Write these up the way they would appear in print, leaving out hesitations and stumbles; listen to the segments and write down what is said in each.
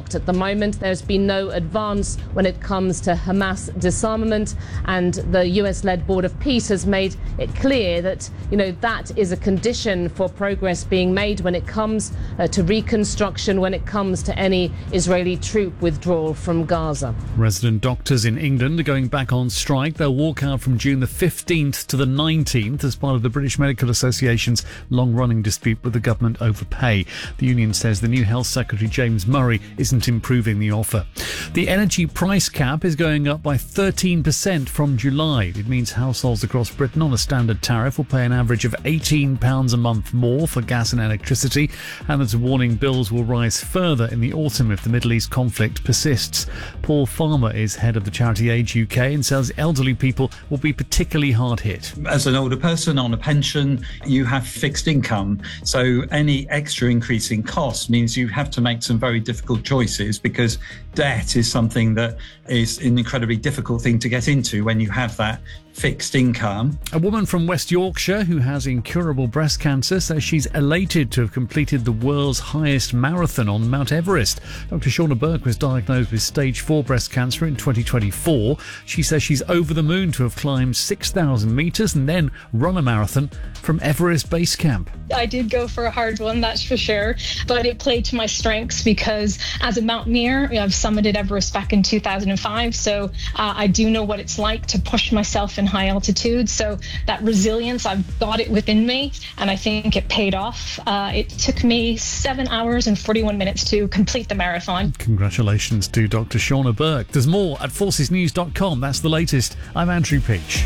deadlocked at the moment. There's been no advance when it comes to Hamas disarmament, and the US-led Board of Peace has made it clear that, that is a condition for progress being made when it comes to reconstruction, when it comes to any Israeli troop withdrawal from Gaza. Resident doctors in England are going back on strike. They'll walk out from June the 15th to the 19th as part of the British Medical Association's long-running dispute with the government over pay. The union says the new Health Secretary James Murray isn't improving the offer. The energy price cap is going up by 13% from July. It means households across Britain on a standard tariff will pay an average of £18 a month more for gas and electricity, and there's a warning bills will rise further in the autumn if the Middle East conflict persists. Paul Farmer is head of the charity Age UK and says elderly people will be particularly hard hit. As an older person on a pension, you have fixed income, so any extra increase in cost means you have to make some very difficult choices, because debt is something that is an incredibly difficult thing to get into when you have that fixed income. A woman from West Yorkshire who has incurable breast cancer says she's elated to have completed the world's highest marathon on Mount Everest. Dr. Shauna Burke was diagnosed with stage 4 breast cancer in 2024. She says she's over the moon to have climbed 6,000 metres and then run a marathon from Everest Base Camp. I did go for a hard one, that's for sure, but it played to my strengths because as a mountaineer, I've summited Everest back in 2005, so I do know what it's like to push myself in high altitude. So that resilience, I've got it within me, and I think it paid off. It took me 7 hours and 41 minutes to complete the marathon. Congratulations to Dr. Shauna Burke. There's more at forcesnews.com. That's the latest. I'm Andrew Peach.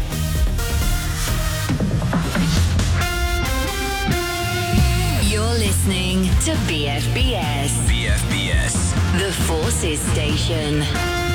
You're listening to BFBS. BFBS. The Forces Station.